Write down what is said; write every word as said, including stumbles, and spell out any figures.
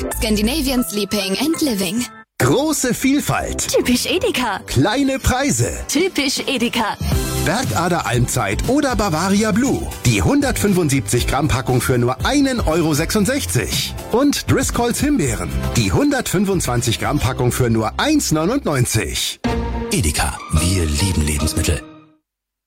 Scandinavian Sleeping and Living. Große Vielfalt. Typisch Edeka. Kleine Preise. Typisch Edeka. Bergader Almzeit oder Bavaria Blue. Die hundertfünfundsiebzig Gramm Packung für nur einen Euro sechsundsechzig. Und Driscolls Himbeeren. Die hundertfünfundzwanzig Gramm Packung für nur eins neunundneunzig. Edeka, wir lieben Lebensmittel.